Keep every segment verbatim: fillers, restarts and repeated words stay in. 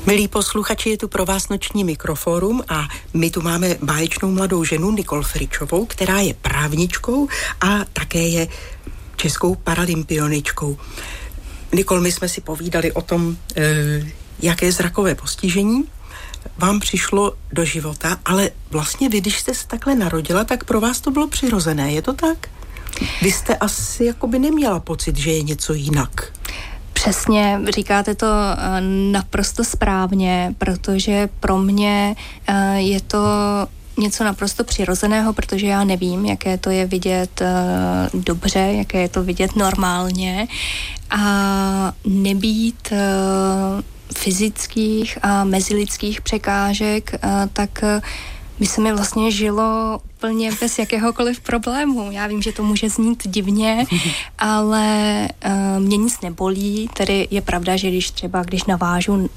Milí posluchači, je tu pro vás noční Mikroforum a my tu máme báječnou mladou ženu Nicole Fričovou, která je právničkou a také je českou paralympioničkou. Nicole, my jsme si povídali o tom, jaké zrakové postižení vám přišlo do života, ale vlastně vy, když jste se takhle narodila, tak pro vás to bylo přirozené, je to tak? Vy jste asi jakoby neměla pocit, že je něco jinak. Přesně, říkáte to naprosto správně, protože pro mě je to něco naprosto přirozeného, protože já nevím, jaké to je vidět dobře, jaké je to vidět normálně a nebýt fyzických a mezilidských překážek, tak by se mi vlastně žilo úplně bez jakéhokoliv problému. Já vím, že to může znít divně, ale uh, mě nic nebolí, tedy je pravda, že když třeba, když navážu uh,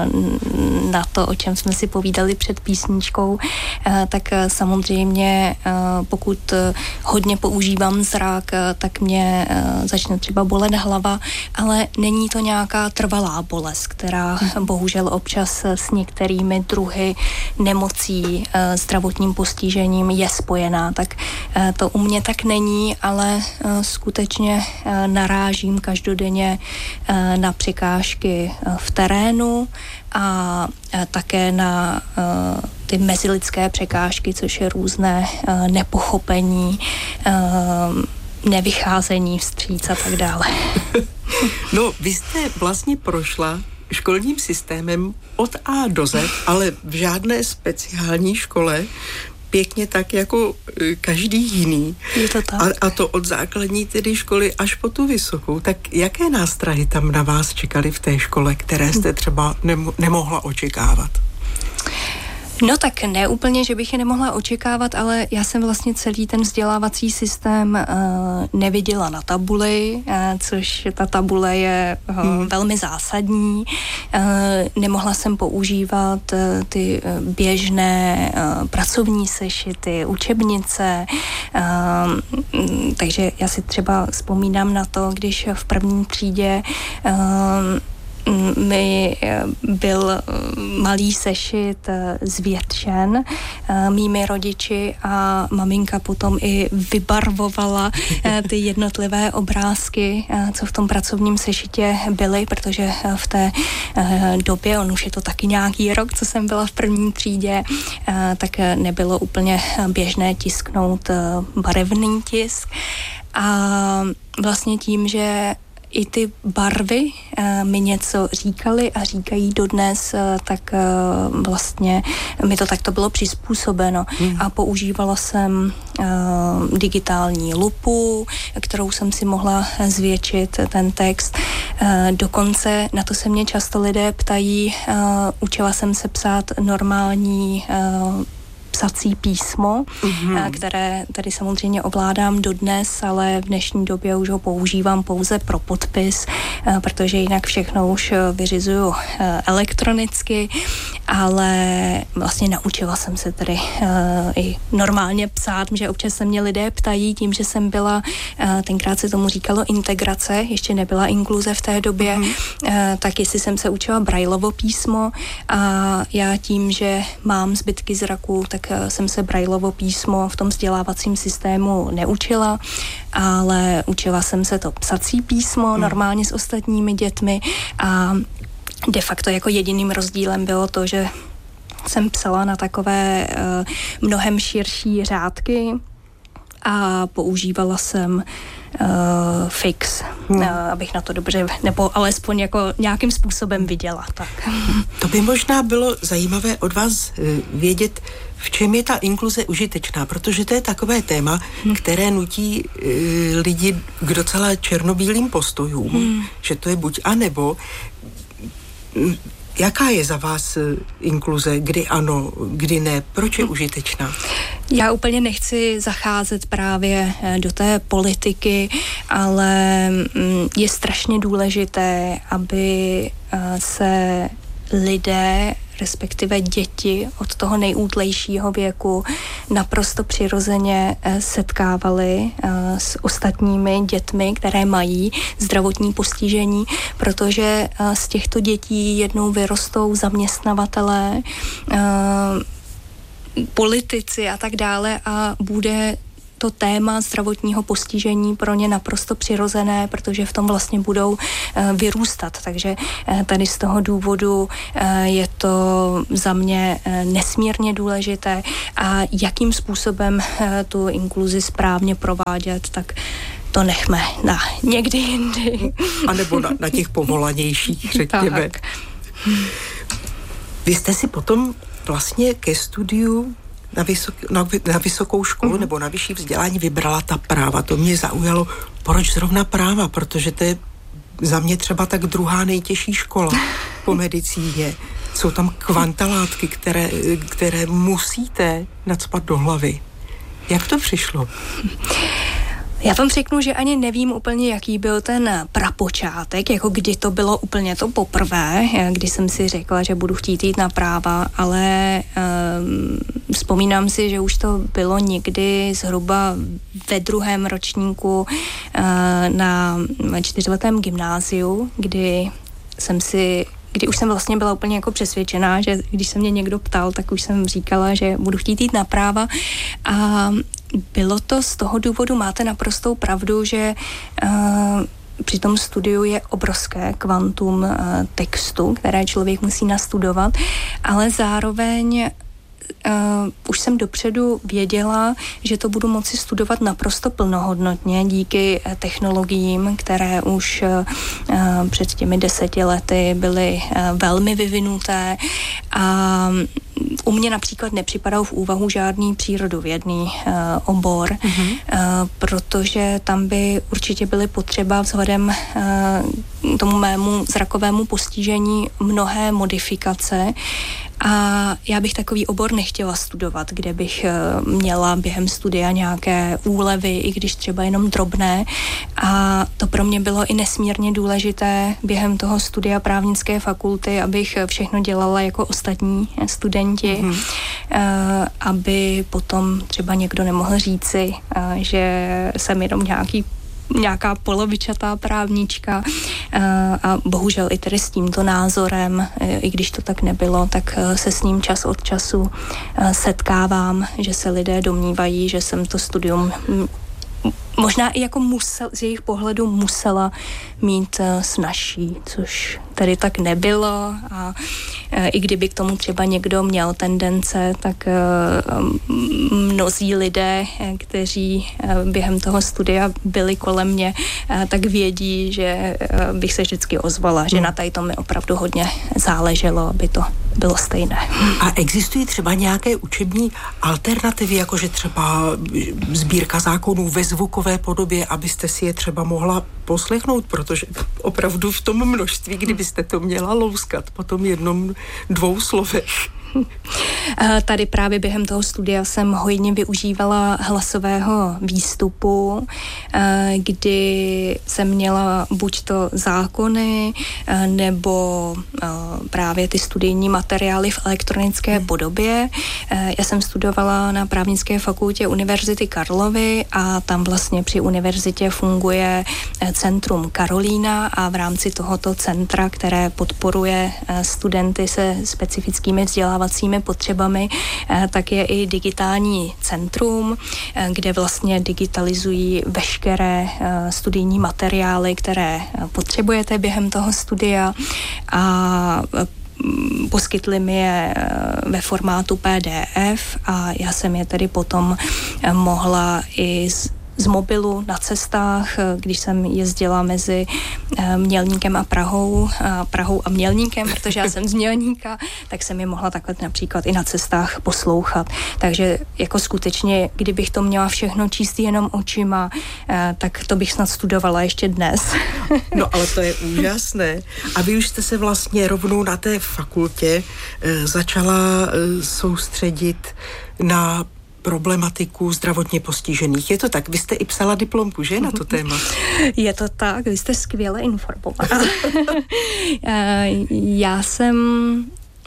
na to, o čem jsme si povídali před písničkou, uh, tak uh, samozřejmě uh, pokud uh, hodně používám zrak, uh, tak mě uh, začne třeba bolet hlava, ale není to nějaká trvalá bolest, která bohužel občas s některými druhy nemocí, uh, zdravotním postižením je spojená, tak to u mě tak není, ale skutečně narážím každodenně na překážky v terénu a také na ty mezilidské překážky, což je různé nepochopení, nevycházení vstříc a tak dále. No, vy jste vlastně prošla školním systémem od A do Z, ale v žádné speciální škole, pěkně tak jako každý jiný. Je to tak. A, a to od základní tedy školy až po tu vysokou. Tak jaké nástrahy tam na vás čekaly v té škole, které jste třeba nemo, nemohla očekávat? No tak ne úplně, že bych je nemohla očekávat, ale já jsem vlastně celý ten vzdělávací systém uh, neviděla na tabuli, uh, což ta tabule je uh, hmm. velmi zásadní. Uh, nemohla jsem používat uh, ty uh, běžné uh, pracovní sešity, učebnice, uh, takže já si třeba vzpomínám na to, když v první třídě uh, mi byl malý sešit zvětšen mými rodiči a maminka potom i vybarvovala ty jednotlivé obrázky, co v tom pracovním sešitě byly, protože v té době, on už je to taky nějaký rok, co jsem byla v první třídě, tak nebylo úplně běžné tisknout barevný tisk a vlastně tím, že i ty barvy uh, mi něco říkaly a říkají dodnes, uh, tak uh, vlastně mi to takto bylo přizpůsobeno. Mm. A používala jsem uh, digitální lupu, kterou jsem si mohla zvětšit ten text. Uh, dokonce, na to se mě často lidé ptají, uh, učila jsem se psát normální uh, psací písmo, mm-hmm. které tady samozřejmě ovládám dodnes, ale v dnešní době už ho používám pouze pro podpis, protože jinak všechno už vyřizuju elektronicky, ale vlastně naučila jsem se tedy i normálně psát, že občas se mě lidé ptají tím, že jsem byla, tenkrát se tomu říkalo integrace, ještě nebyla inkluze v té době, mm-hmm. tak jestli jsem se učila Braillovo písmo a já tím, že mám zbytky zraku, tak jsem se Braillovo písmo v tom vzdělávacím systému neučila, ale učila jsem se to psací písmo hmm. normálně s ostatními dětmi a de facto jako jediným rozdílem bylo to, že jsem psala na takové uh, mnohem širší řádky a používala jsem uh, fix, hmm. uh, abych na to dobře, nebo alespoň jako nějakým způsobem viděla. Tak. To by možná bylo zajímavé od vás uh, vědět, v čem je ta inkluze užitečná, protože to je takové téma, hmm. které nutí uh, lidi k docela černobílým postojům, hmm. že to je buď a nebo. Jaká je za vás inkluze, kdy ano, kdy ne, proč je užitečná? Já úplně nechci zacházet právě do té politiky, ale je strašně důležité, aby se lidé, respektive děti od toho nejútlejšího věku naprosto přirozeně setkávali s ostatními dětmi, které mají zdravotní postižení, protože z těchto dětí jednou vyrostou zaměstnavatelé, politici a tak dále a bude to téma zdravotního postižení pro ně naprosto přirozené, protože v tom vlastně budou vyrůstat. Takže tady z toho důvodu je to za mě nesmírně důležité a jakým způsobem tu inkluzi správně provádět, tak to nechme na někdy jindy. A nebo na, na těch povolanějších, řekněme. Tak. Vy jste si potom vlastně ke studiu na, vysok, na, na vysokou školu mm. nebo na vyšší vzdělání vybrala ta práva. To mě zaujalo, proč zrovna práva, protože to je za mě třeba tak druhá nejtěžší škola po medicíně. Jsou tam kvantalátky, které, které musíte nacpat do hlavy. Jak to přišlo? Já vám řeknu, že ani nevím úplně, jaký byl ten prapočátek, jako kdy to bylo úplně to poprvé, kdy jsem si řekla, že budu chtít jít na práva, ale um, vzpomínám si, že už to bylo někdy zhruba ve druhém ročníku uh, na čtyřletém gymnáziu, kdy jsem si kdy už jsem vlastně byla úplně jako přesvědčená, že když se mě někdo ptal, tak už jsem říkala, že budu chtít jít na práva a bylo to z toho důvodu, máte naprostou pravdu, že uh, při tom studiu je obrovské kvantum uh, textu, které člověk musí nastudovat, ale zároveň Uh, už jsem dopředu věděla, že to budu moci studovat naprosto plnohodnotně díky technologiím, které už uh, před těmi deseti lety byly uh, velmi vyvinuté a u mě například nepřipadal v úvahu žádný přírodovědný uh, obor, mm-hmm. uh, protože tam by určitě byly potřeba vzhledem uh, tomu mému zrakovému postižení mnohé modifikace. A já bych takový obor nechtěla studovat, kde bych měla během studia nějaké úlevy, i když třeba jenom drobné. A to pro mě bylo i nesmírně důležité během toho studia právnické fakulty, abych všechno dělala jako ostatní studenti, mm. aby potom třeba někdo nemohl říci, že jsem jenom nějaký nějaká polovičatá právnička a bohužel i tedy s tímto názorem, i když to tak nebylo, tak se s ním čas od času setkávám, že se lidé domnívají, že jsem to studium možná i jako musel, z jejich pohledu musela mít uh, snazší, což tady tak nebylo a uh, i kdyby k tomu třeba někdo měl tendence, tak uh, mnozí lidé, kteří uh, během toho studia byli kolem mě, uh, tak vědí, že uh, bych se vždycky ozvala, že hmm. na tady to mi opravdu hodně záleželo, aby to bylo stejné. A existují třeba nějaké učební alternativy, jakože třeba sbírka zákonů ve zvukové podobě, abyste si je třeba mohla poslechnout, protože opravdu v tom množství, kdybyste to měla louskat po tom jednom dvou slovech. Tady právě během toho studia jsem hojně využívala hlasového výstupu, kdy jsem měla buď to zákony, nebo právě ty studijní materiály v elektronické podobě. Já jsem studovala na právnické fakultě Univerzity Karlovy a tam vlastně při univerzitě funguje Centrum Karolína a v rámci tohoto centra, které podporuje studenty se specifickými vzděláváními potřebami, tak je i digitální centrum, kde vlastně digitalizují veškeré studijní materiály, které potřebujete během toho studia a poskytli mi je ve formátu P D F a já jsem je tedy potom mohla i z z mobilu na cestách, když jsem jezdila mezi Mělníkem a Prahou, a Prahou a Mělníkem, protože já jsem z Mělníka, tak jsem je mohla takhle například i na cestách poslouchat. Takže jako skutečně, kdybych to měla všechno číst jenom očima, tak to bych snad studovala ještě dnes. No ale to je úžasné. A vy už jste se vlastně rovnou na té fakultě začala soustředit na problematiku zdravotně postižených. Je to tak? Vy jste i psala diplomku, že, na to téma? Je to tak, vy jste skvěle informovaná. Já jsem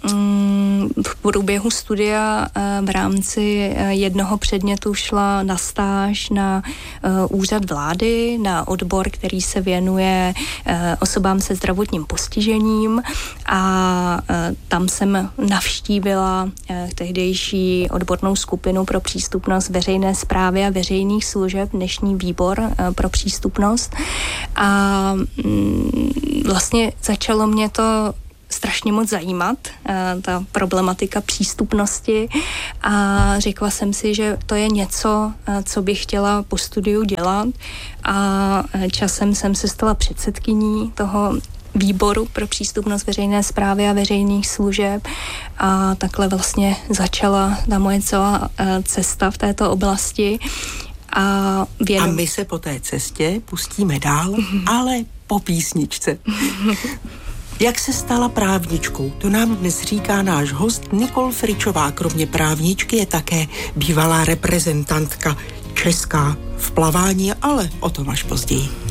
v průběhu studia v rámci jednoho předmětu šla na stáž na úřad vlády, na odbor, který se věnuje osobám se zdravotním postižením, a tam jsem navštívila tehdejší odbornou skupinu pro přístupnost veřejné správy a veřejných služeb, dnešní výbor pro přístupnost, a vlastně začalo mě to strašně moc zajímat, ta problematika přístupnosti, a řekla jsem si, že to je něco, co bych chtěla po studiu dělat, a časem jsem se stala předsedkyní toho výboru pro přístupnost veřejné správy a veřejných služeb, a takhle vlastně začala ta moje celá cesta v této oblasti. A, věnu... a my se po té cestě pustíme dál, mm-hmm. ale po písničce. Jak se stala právničkou? To nám dnes říká náš host Nicole Fričová. Kromě právničky je také bývalá reprezentantka česká v plavání, ale o tom až později.